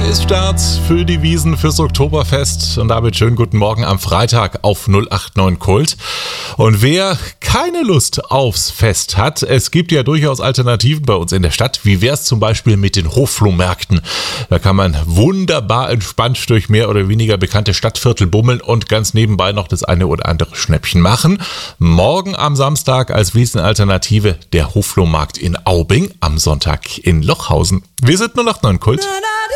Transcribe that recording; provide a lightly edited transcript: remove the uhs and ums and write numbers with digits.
ist Start für die Wiesn fürs Oktoberfest und damit schönen guten Morgen am Freitag auf 089 Kult. Und wer keine Lust aufs Fest hat, es gibt ja durchaus Alternativen bei uns in der Stadt. Wie wär's zum Beispiel mit den Hofflohmärkten? Da kann man wunderbar entspannt durch mehr oder weniger bekannte Stadtviertel bummeln und ganz nebenbei noch das eine oder andere Schnäppchen machen. Morgen am Samstag als Wiesn-Alternative der Hoflohmarkt in Aubing, am Sonntag in Lochhausen. Wir sind 089 Kult.